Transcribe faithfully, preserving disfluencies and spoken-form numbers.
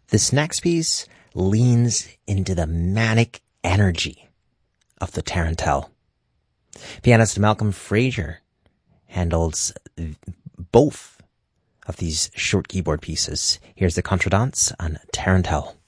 This next piece leans into the manic energy of the tarantelle. Pianist Malcolm Fraser handles both of these short keyboard pieces. Here's the Contredanse on tarantelle.